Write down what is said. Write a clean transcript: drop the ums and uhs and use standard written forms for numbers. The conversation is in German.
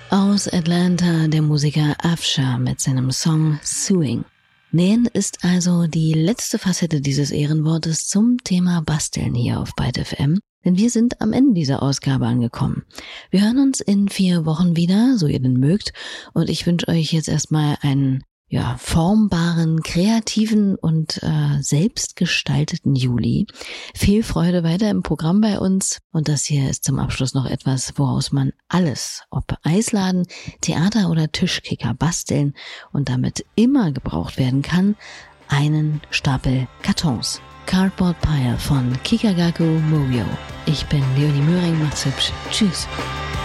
Aus Atlanta der Musiker Afsha mit seinem Song Suing. Nähen ist also die letzte Facette dieses Ehrenwortes zum Thema Basteln hier auf Byte FM, denn wir sind am Ende dieser Ausgabe angekommen. Wir hören uns in 4 Wochen wieder, so ihr denn mögt, und ich wünsche euch jetzt erstmal einen formbaren, kreativen und selbstgestalteten Juli. Viel Freude weiter im Programm bei uns. Und das hier ist zum Abschluss noch etwas, woraus man alles, ob Eisladen, Theater oder Tischkicker basteln und damit immer gebraucht werden kann, einen Stapel Kartons. Cardboard Pile von Kikagaku Moyo. Ich bin Leonie Möhring, macht's hübsch. Tschüss.